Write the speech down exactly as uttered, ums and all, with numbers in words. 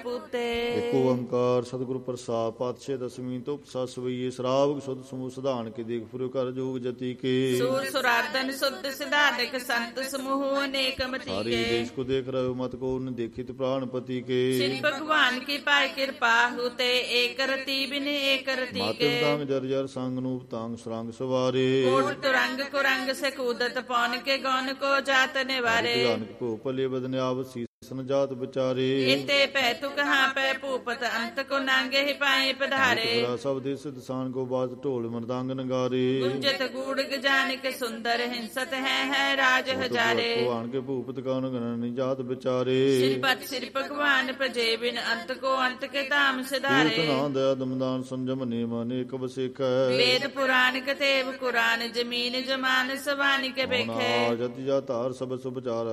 ਪੂਤੇ। ਏਕ ਓੰਕਾਰ ਸਤਿਗੁਰ ਪ੍ਰਸਾਦ ਪਾਤਸ਼ਾਹ ਦਸਵੀਂ ਤੋਂ ਸਾ ਸਵਈਏ ਸਰਾਵ ਸੁਧ ਸਮੂਹ ਸਧਾਨ ਕੇ ਦੇਖ ਪੁਰਿ ਘਰ ਜੋਗ ਜਤੀ ਕੇ। ਸੂਰ ਸੁਰਾਰਦਨ ਸੁਧ ਸਿਧਾਰਕ ਸੰਤ ਸਮੂਹ ਅਨੇਕ ਮਤੀ सारे के। देश को देख रहे हो मत को न देखित प्राणपति के। श्री भगवान की पाए कृपा हुते एक रति बिन एक रति मातम के। तांग जर जर संग नूप तांग सुरंग सवारे। कोट तुरंग कुरंग से कूदत पौन के गौन को जात निवारे। को पले बदन आवसी संजात बिचारे। इते पै तु कहाँ पै भूपत अंत को नांगे ही पाए पधारे। सब देश दसान को बात ढोल मृदांग नगारे। गुंजत गूढ़ गजान के सुंदर हिंसत है है राज हजारे। भगवान के भूपत गान गणन जात बिचारे। श्रीपत श्री भगवान प्रजे बिन अंत को अंत के धाम सिधारे। दया दमदान संजम नेम अनेक बसेक। वेद पुराण कतेव कुरान जमीन जमान सवान के बेखे। जति जात हार सब सुभचार